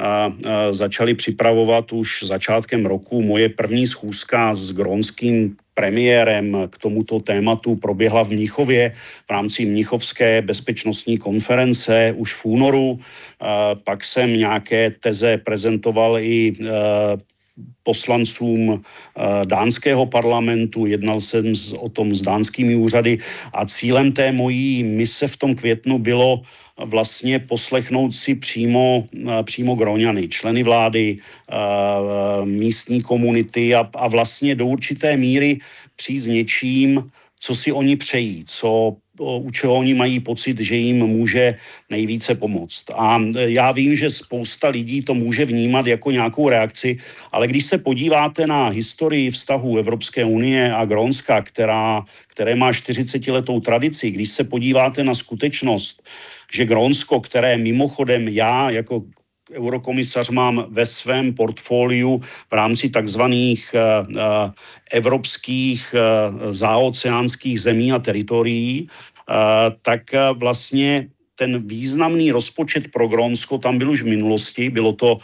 začali připravovat už začátkem roku. Moje první schůzka s grónským premiérem k tomuto tématu proběhla v Mnichově v rámci Mnichovské bezpečnostní konference už v únoru. Pak jsem nějaké teze prezentoval i poslancům dánského parlamentu, jednal jsem o tom s dánskými úřady a cílem té mojí mise v tom květnu bylo vlastně poslechnout si přímo Gróňany, členy vlády, místní komunity a vlastně do určité míry přijít s něčím, co si oni přejí, u čeho oni mají pocit, že jim může nejvíce pomoct. A já vím, že spousta lidí to může vnímat jako nějakou reakci, ale když se podíváte na historii vztahů Evropské unie a Grónska, které má 40letou tradici, když se podíváte na skutečnost, že Grónsko, které mimochodem já jako eurokomisař mám ve svém portfoliu v rámci takzvaných evropských záoceánských zemí a teritorií, tak vlastně ten významný rozpočet pro Grónsko tam byl už v minulosti, bylo to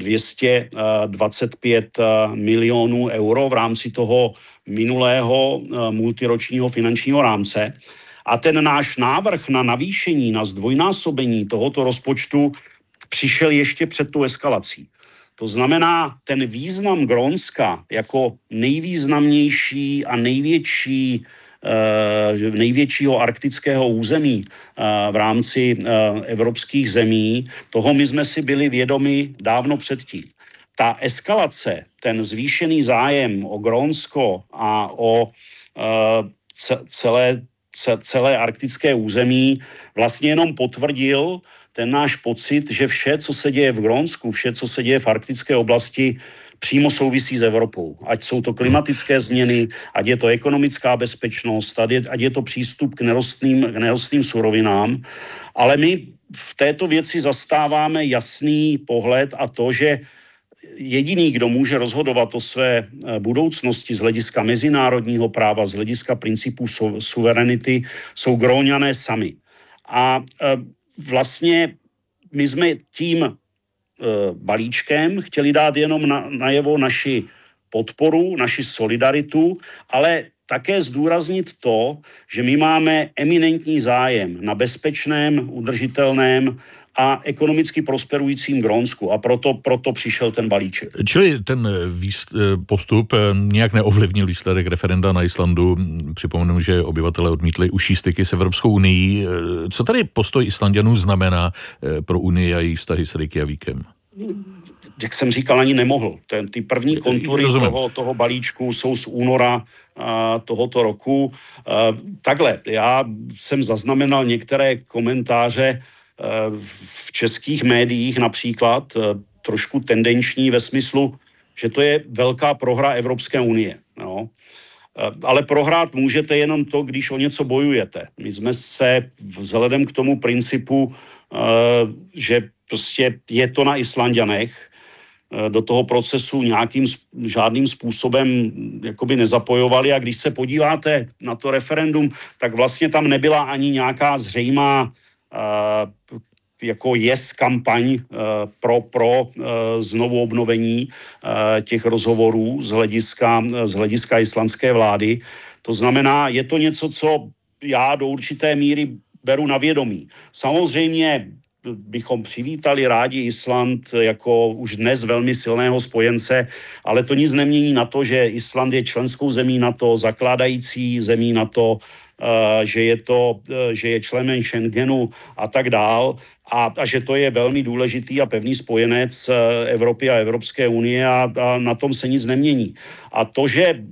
225 milionů euro v rámci toho minulého multiročního finančního rámce. A ten náš návrh na navýšení, na zdvojnásobení tohoto rozpočtu přišel ještě před tu eskalací. To znamená, ten význam Grónska jako nejvýznamnější a největšího arktického území v rámci evropských zemí, toho my jsme si byli vědomi dávno předtím. Ta eskalace, ten zvýšený zájem o Grónsko a o celé arktické území vlastně jenom potvrdil ten náš pocit, že vše, co se děje v Grónsku, vše, co se děje v arktické oblasti, přímo souvisí s Evropou. Ať jsou to klimatické změny, ať je to ekonomická bezpečnost, ať je to přístup k nerostným surovinám. Ale my v této věci zastáváme jasný pohled a to, že jediný, kdo může rozhodovat o své budoucnosti z hlediska mezinárodního práva, z hlediska principů suverenity, jsou Gróňané sami. A vlastně my jsme tím balíčkem chtěli dát jenom najevo naši podporu, naši solidaritu, ale také zdůraznit to, že my máme eminentní zájem na bezpečném, udržitelném a ekonomicky prosperujícím Grónsku a proto přišel ten balíček. Čili ten postup nějak neovlivnil výsledek referenda na Islandu. Připomenu, že obyvatelé odmítli užší styky s Evropskou unii. Co tady postoj Islanďanů znamená pro Unii a její vztahy s Reykjavíkem? Jak jsem říkal, ani nemohl. Ty první kontury toho balíčku jsou z února tohoto roku. Takhle, já jsem zaznamenal některé komentáře v českých médiích například, trošku tendenční ve smyslu, že to je velká prohra Evropské unie. No. Ale prohrát můžete jenom to, když o něco bojujete. My jsme se vzhledem k tomu principu, že prostě je to na Islanďanech, do toho procesu žádným způsobem jakoby nezapojovali a když se podíváte na to referendum, tak vlastně tam nebyla ani nějaká zřejmá jako kampaň pro znovu obnovení těch rozhovorů z hlediska islandské vlády. To znamená, je to něco, co já do určité míry beru na vědomí. Samozřejmě bychom přivítali rádi Island jako už dnes velmi silného spojence, ale to nic nemění na to, že Island je členskou zemí NATO, zakládající zemí NATO, že je členem Schengenu a tak dál a že to je velmi důležitý a pevný spojenec Evropy a Evropské unie a na tom se nic nemění. A to, že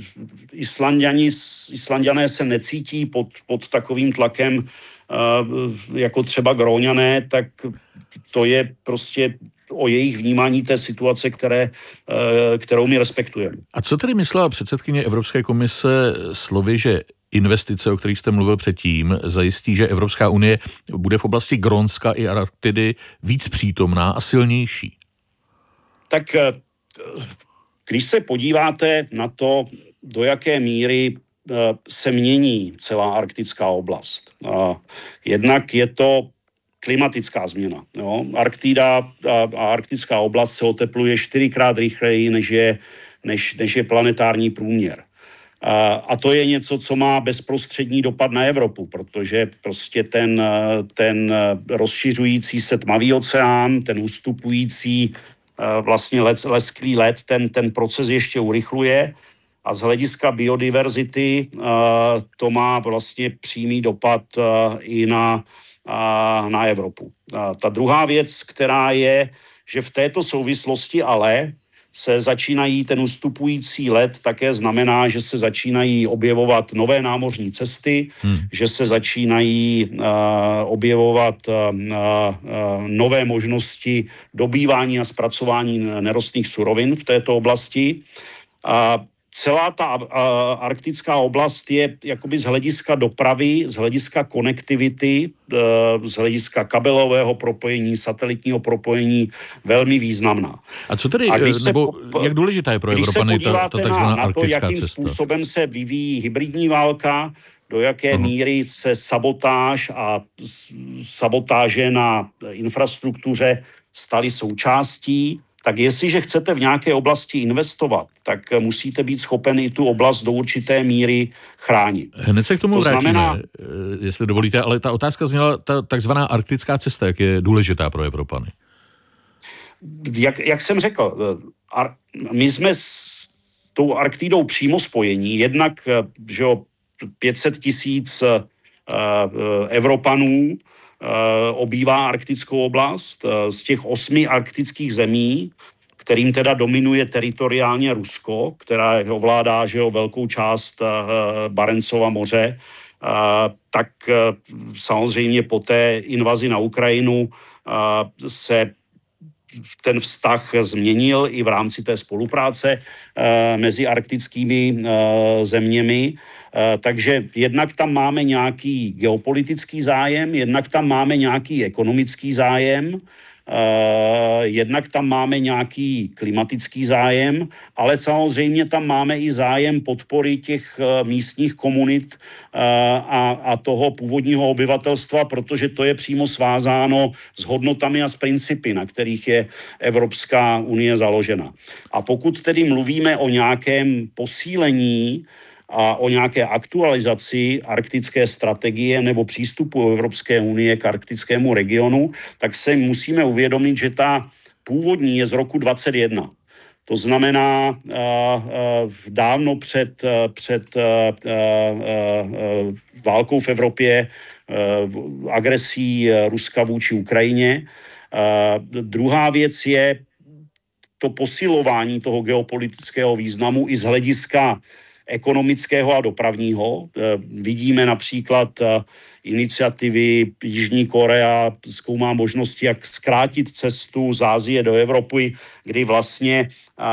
Islanďané se necítí pod takovým tlakem jako třeba Gróňané, tak to je prostě o jejich vnímání té situace, kterou my respektujeme. A co tedy myslela předsedkyně Evropské komise slovy, že investice, o kterých jste mluvil předtím, zajistí, že Evropská unie bude v oblasti Grónska i Arktidy víc přítomná a silnější? Tak když se podíváte na to, do jaké míry se mění celá arktická oblast. Jednak je to klimatická změna. Jo. Arktida a arktická oblast se otepluje 4krát rychleji, než je planetární průměr. A to je něco, co má bezprostřední dopad na Evropu, protože prostě ten rozšiřující se tmavý oceán, ten ustupující vlastně lesklý led, ten proces ještě urychluje a z hlediska biodiverzity to má vlastně přímý dopad i na Evropu. Ta druhá věc, která je, že v této souvislosti ale se začínají, ten ustupující led také znamená, že se začínají objevovat nové námořní cesty, že se začínají objevovat nové možnosti dobývání a zpracování nerostných surovin v této oblasti. Celá ta arktická oblast je jakoby z hlediska dopravy, z hlediska konektivity, z hlediska kabelového propojení, satelitního propojení velmi významná. A co tedy, jak důležitá je pro Evropany ta takzvaná arktická cesta? Jakým způsobem se vyvíjí hybridní válka, do jaké míry se sabotáže na infrastruktuře staly součástí, tak jestliže chcete v nějaké oblasti investovat, tak musíte být schopen i tu oblast do určité míry chránit. Hned se k tomu vrátíme, jestli dovolíte, ale ta otázka zněla, ta takzvaná arktická cesta, jak je důležitá pro Evropany? Jak jsem řekl, my jsme s tou Arktidou přímo spojení, jednak že 500 000 Evropanů obývá arktickou oblast. Z těch 8 arktických zemí, kterým teda dominuje teritoriálně Rusko, která ovládá velkou část Barencova moře, tak samozřejmě po té invazi na Ukrajinu se ten vztah změnil i v rámci té spolupráce mezi arktickými zeměmi. Takže jednak tam máme nějaký geopolitický zájem, jednak tam máme nějaký ekonomický zájem, jednak tam máme nějaký klimatický zájem, ale samozřejmě tam máme i zájem podpory těch místních komunit a toho původního obyvatelstva, protože to je přímo svázáno s hodnotami a s principy, na kterých je Evropská unie založena. A pokud tedy mluvíme o nějakém posílení a o nějaké aktualizaci arktické strategie nebo přístupu Evropské unie k arktickému regionu, tak se musíme uvědomit, že ta původní je z roku 2021. To znamená dávno před válkou v Evropě, agresí Ruska vůči Ukrajině. Druhá věc je to posilování toho geopolitického významu i z hlediska ekonomického a dopravního. Vidíme například iniciativy Jižní Korea, zkoumá možnosti, jak zkrátit cestu z Asie do Evropy, kdy vlastně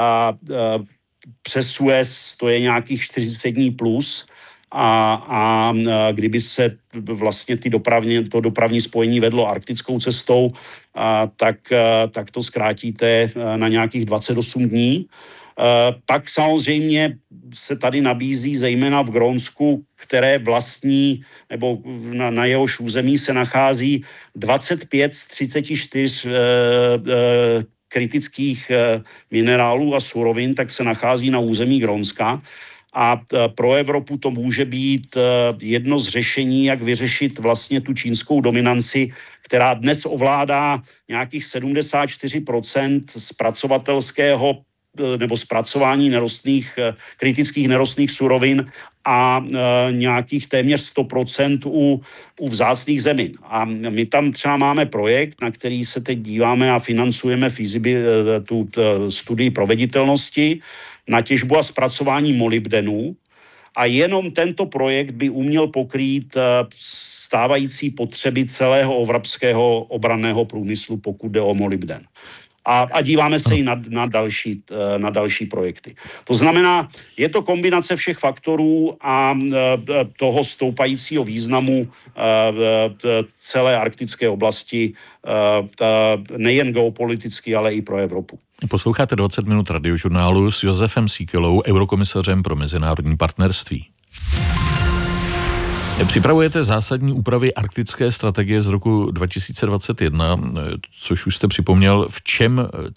přes Suez to je nějakých 40 dní plus a kdyby se vlastně to dopravní spojení vedlo arktickou cestou, tak to zkrátíte na nějakých 28 dní. Pak samozřejmě se tady nabízí zejména v Grónsku, které vlastní, nebo na jehož území se nachází 25 z 34 kritických minerálů a surovin, tak se nachází na území Grónska. A pro Evropu to může být jedno z řešení, jak vyřešit vlastně tu čínskou dominanci, která dnes ovládá nějakých 74% zpracovatelského nebo zpracování kritických nerostných surovin a nějakých téměř 100% u vzácných zemin. A my tam třeba máme projekt, na který se teď díváme a financujeme tu studii proveditelnosti na těžbu a zpracování molybdenu. A jenom tento projekt by uměl pokrýt stávající potřeby celého evropského obranného průmyslu, pokud jde o molybden. A díváme se i na další projekty. To znamená, je to kombinace všech faktorů a toho stoupajícího významu celé arktické oblasti, nejen geopoliticky, ale i pro Evropu. Posloucháte 20 minut radiožurnálu s Josefem Síkelou, eurokomisařem pro mezinárodní partnerství. Připravujete zásadní úpravy arktické strategie z roku 2021, což už jste připomněl. V čem